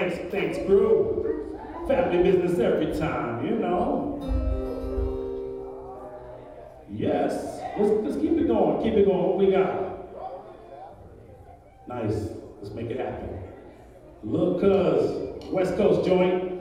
thanks, crew. Family business every time, you know. Yes, let's keep it going, What we got? Nice, let's make it happen. Look, cuz, West Coast joint.